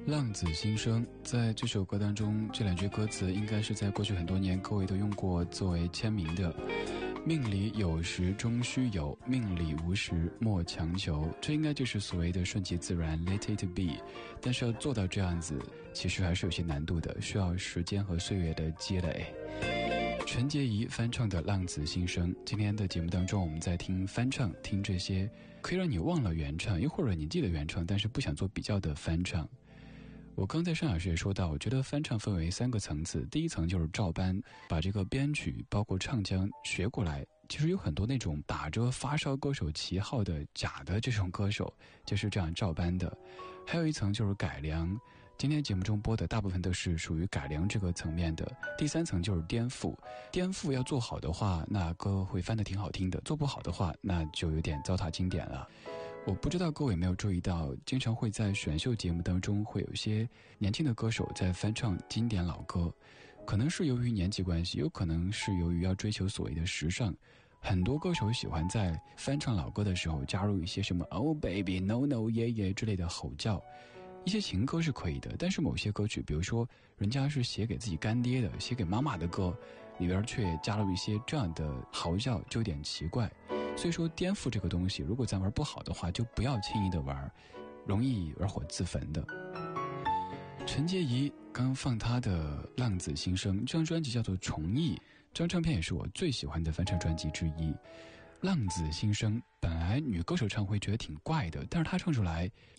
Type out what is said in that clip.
浪子心声，在这首歌当中，这两句歌词应该是在过去很多年各位都用过作为签名的。命里有时终须有，命里无时莫强求，这应该就是所谓的顺其自然 let it be。 但是要做到这样子其实还是有些难度的，需要时间和岁月的积累。陈洁仪翻唱的《浪子心声》，今天的节目当中我们在听翻唱，听这些可以让你忘了原唱，又或者你记得原唱但是不想做比较的翻唱。我刚在上海时也说到，我觉得翻唱分为3个层次。第一层就是照搬，把这个编曲包括唱腔学过来。其实有很多那种打着发烧歌手旗号的假的这种歌手就是这样照搬的。还有一层就是改良，今天节目中播的大部分都是属于改良这个层面的。第3层就是颠覆，颠覆要做好的话，那歌会翻得挺好听的，做不好的话那就有点糟蹋经典了。我不知道各位有没有注意到，经常会在选秀节目当中会有一些年轻的歌手在翻唱经典老歌，可能是由于年纪关系，有可能是由于要追求所谓的时尚。很多歌手喜欢在翻唱老歌的时候加入一些什么 Oh baby no no yeah yeah 之类的吼叫。一些情歌是可以的，但是某些歌曲，比如说人家是写给自己干爹的，写给妈妈的歌，里边却加入一些这样的嚎叫，就有点奇怪。所以说颠覆这个东西，如果咱玩不好的话，就不要轻易的玩，容易而火自焚的。陈洁仪刚放她的《浪子心声》，这张专辑叫做《重忆》，这张唱片也是我最喜欢的翻唱专辑之一。《浪子心声》本来女歌手唱会觉得挺怪的，但是她唱出来